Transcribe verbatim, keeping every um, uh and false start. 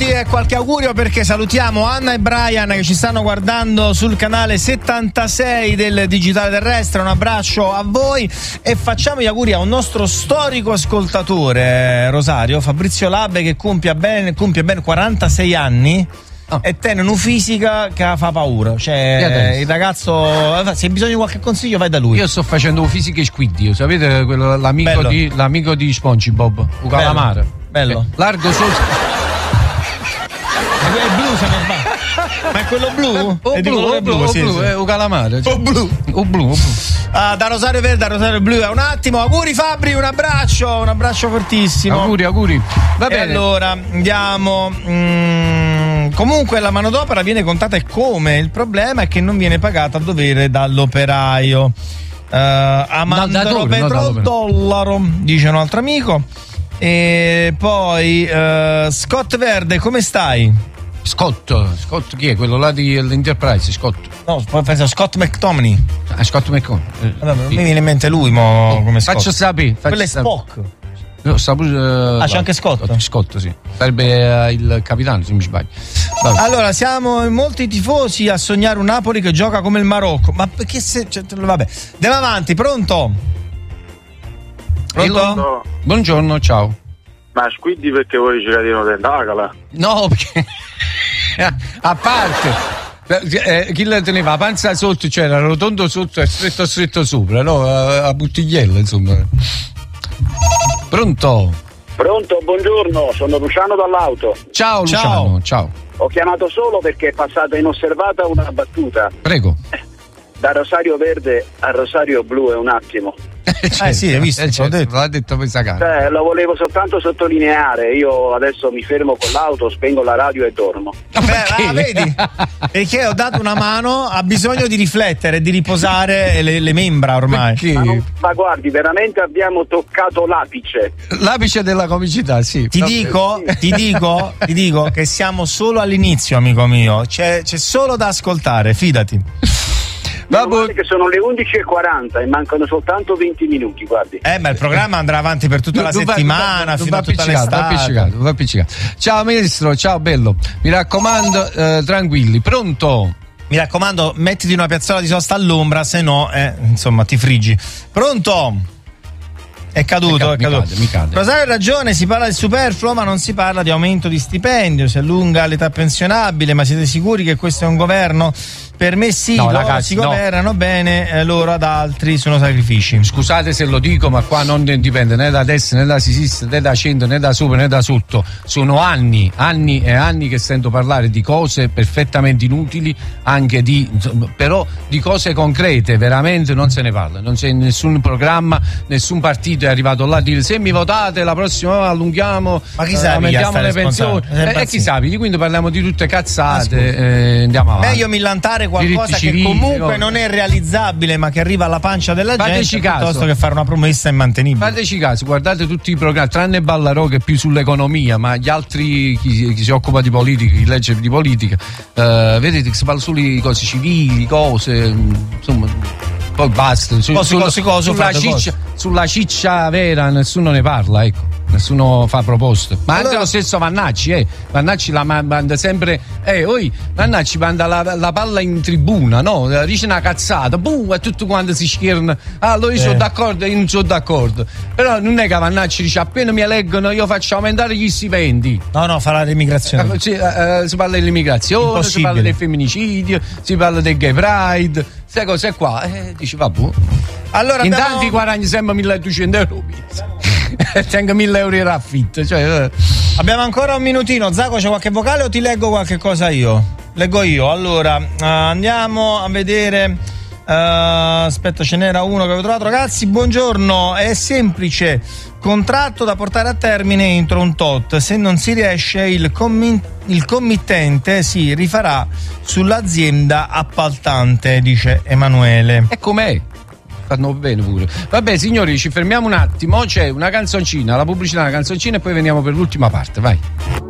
saluti e qualche augurio, perché salutiamo Anna e Brian che ci stanno guardando sul canale settantasei del Digitale Terrestre. Un abbraccio a voi e facciamo gli auguri a un nostro storico ascoltatore, Rosario, Fabrizio Labbe, che compie ben, compie ben quarantasei anni. Oh. E tiene una fisica che fa paura. Cioè, il ragazzo, se hai bisogno di qualche consiglio, vai da lui. Io sto facendo fisica e squiddi, sapete, quello, l'amico, di, l'amico di SpongeBob, un calamaro. Bello. Eh, largo solo. È blu, se non sbaglio. Ma è quello blu? O è blu, o blu, o blu, è un calamaro. O blu. O blu, o blu. Ah, da Rosario Verde a Rosario Blu. Un attimo, auguri Fabri, un abbraccio, un abbraccio fortissimo. Auguri, auguri. Va e bene. Allora, andiamo. Mm, comunque la manodopera viene contata e come? Il problema è che non viene pagata a dovere dall'operaio. Uh, Amandro Petro no, dollaro, dice un altro amico. E poi uh, Scott Verde, come stai? Scott, Scott chi è? Quello là di l'Enterprise, Scott. No, penso Scott McTominay. Ah, Scott McTominay. Eh, Vabbè, sì. Mi viene in mente lui, mo, come Scott. Faccio sapere. Quello è Spock. No, sta pure, uh, ah, c'è anche Scott? Scott, Scott sì. Sarebbe uh, il capitano, se non mi sbaglio. Vabbè. Allora, siamo molti tifosi a sognare un Napoli che gioca come il Marocco. Ma perché se... Cioè, vabbè. Andiamo avanti, pronto? Pronto? Pronto? Buongiorno, ciao. Ma squiddi perché vuoi girare di una tentacala? No, perché... a parte... Eh, chi la teneva la panza sotto, cioè era rotondo sotto e stretto stretto sopra, no? A, a bottigliella, insomma. Pronto? Pronto, buongiorno, sono Luciano dall'auto. Ciao Luciano, ciao. ciao. Ho chiamato solo perché è passata inosservata una battuta. Prego. Da Rosario Verde a Rosario Blu è un attimo. Eh, certo, eh sì, hai visto, eh, certo, detto. l'ha detto questa cara. Eh, lo volevo soltanto sottolineare. Io adesso mi fermo con l'auto, spengo la radio e dormo. Beh, ah, vedi? Perché ho dato una mano, ha bisogno di riflettere e di riposare le, le membra ormai. Ma, non, ma guardi, veramente abbiamo toccato l'apice. L'apice della comicità, sì. Ti dico, ti dico, ti dico che siamo solo all'inizio, amico mio. C'è, c'è solo da ascoltare, fidati. Vabbè, che sono le undici e quaranta e mancano soltanto venti minuti, guardi. Eh, ma il programma andrà avanti per tutta la non settimana, va, fino a tutta l'estate. Va appiccicato. Ciao ministro, ciao bello. Mi raccomando, eh, tranquilli. Pronto? Mi raccomando, mettiti una piazzola di sosta all'ombra, se no, eh, insomma, ti friggi. Pronto? È caduto, è caduto. Mi cade. Rosario ha ragione, si parla di superfluo, ma non si parla di aumento di stipendio, si allunga l'età pensionabile, ma siete sicuri che questo è un governo? Per me sì, no, loro ragazzi, si governano no. bene, eh, loro ad altri sono sacrifici. Scusate se lo dico, ma qua non dipende né da destra né da sinistra né da centro né da sopra né da sotto. Sono anni, anni e anni che sento parlare di cose perfettamente inutili, anche di, insomma, però di cose concrete veramente non se ne parla, non c'è nessun programma, nessun partito è arrivato là a dire se mi votate la prossima volta allunghiamo, ma chi eh, sa aumentiamo le pensioni e eh, chi sa, quindi parliamo di tutte cazzate, eh, andiamo avanti. Meglio millantare qualcosa che comunque non è realizzabile ma che arriva alla pancia della Fateci gente caso. Piuttosto che fare una promessa immantenibile. Fateci caso, guardate tutti i programmi, tranne Ballarò che è più sull'economia, ma gli altri, chi, chi si occupa di politica, chi legge di politica, uh, vedete che si parla solo di cose civili, cose, insomma, poi basta. Su, cose, sul, cose, cose, sulla, ciccia, sulla ciccia vera nessuno ne parla, ecco. Nessuno fa proposte, ma allora, anche lo stesso Vannacci, eh. Vannacci la manda sempre, eh, oi, Vannacci manda la, la palla in tribuna, no? Dice una cazzata, boom, e tutto quanto si schierano. Allora io eh. sono d'accordo e io non sono d'accordo. Però non è che Vannacci dice appena mi eleggono io faccio aumentare gli stipendi. No, no, farà l'immigrazione. Eh, si, eh, si parla dell'immigrazione, si parla del femminicidio, si parla del gay pride, queste cose qua. Eh, dici vabbè. Allora, in abbiamo... tanti guadagni sempre milleduecento euro. Tengo mille euro in raffitto, cioè, eh. Abbiamo ancora un minutino. Zacco, c'è qualche vocale o ti leggo qualche cosa io? Leggo io. Allora, uh, andiamo a vedere. Uh, aspetta, ce n'era uno che avevo trovato. Ragazzi, buongiorno. È semplice. Contratto da portare a termine entro un tot. Se non si riesce, il, commi- il committente si rifarà sull'azienda appaltante, dice Emanuele. E com'è? Fanno bene pure. Vabbè signori, ci fermiamo un attimo, c'è una canzoncina, la pubblicità, una canzoncina e poi veniamo per l'ultima parte, vai.